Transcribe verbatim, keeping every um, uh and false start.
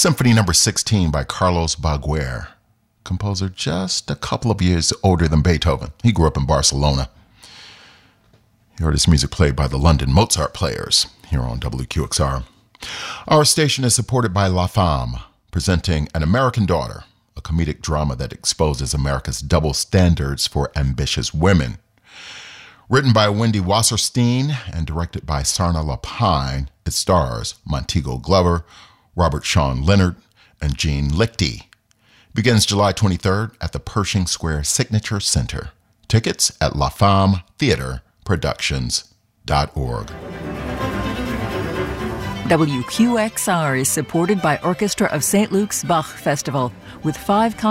Symphony Number sixteen by Carlos Baguer, composer just a couple of years older than Beethoven. He grew up in Barcelona. You heard his music played by the London Mozart Players here on W Q X R. Our station is supported by La Femme, presenting An American Daughter, a comedic drama that exposes America's double standards for ambitious women. Written by Wendy Wasserstein and directed by Sarna Lapine, it stars Montego Glover, Robert Sean Leonard, and Jean Lichty. Begins July twenty-third at the Pershing Square Signature Center. Tickets at la femme theater productions dot org. W Q X R is supported by Orchestra of Saint Luke's Bach Festival with five concerts